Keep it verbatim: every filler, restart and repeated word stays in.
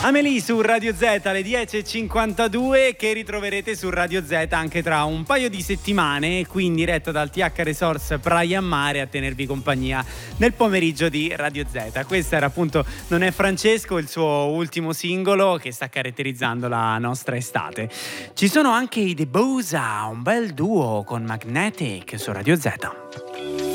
Amelie su Radio Z alle dieci e cinquantadue, che ritroverete su Radio Z anche tra un paio di settimane, qui in diretta dal T H Resorts Praia Mare a tenervi compagnia nel pomeriggio di Radio Z. Questo era appunto Non è Francesco, il suo ultimo singolo che sta caratterizzando la nostra estate. Ci sono anche i Debusa, un bel duo con Magnetic su Radio Z.